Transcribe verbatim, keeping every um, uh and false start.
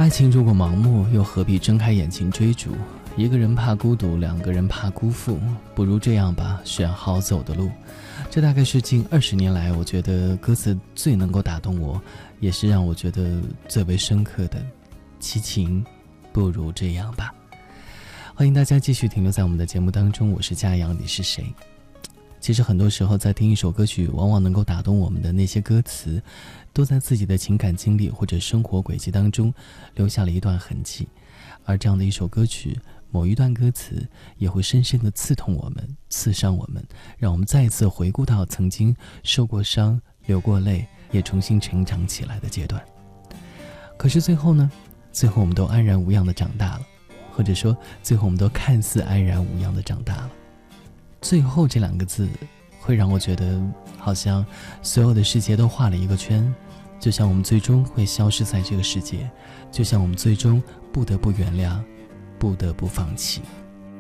爱情如果盲目，又何必睁开眼睛追逐？一个人怕孤独，两个人怕辜负，不如这样吧，选好走的路。这大概是近二十年来，我觉得歌词最能够打动我，也是让我觉得最为深刻的。七情不如这样吧。欢迎大家继续停留在我们的节目当中，我是嘉阳，你是谁？其实很多时候在听一首歌曲，往往能够打动我们的那些歌词，都在自己的情感经历或者生活轨迹当中留下了一段痕迹。而这样的一首歌曲，某一段歌词也会深深地刺痛我们，刺伤我们，让我们再一次回顾到曾经受过伤，流过泪，也重新成长起来的阶段。可是最后呢，最后我们都安然无恙地长大了，或者说最后我们都看似安然无恙地长大了。最后这两个字会让我觉得好像所有的世界都画了一个圈，就像我们最终会消失在这个世界，就像我们最终不得不原谅，不得不放弃。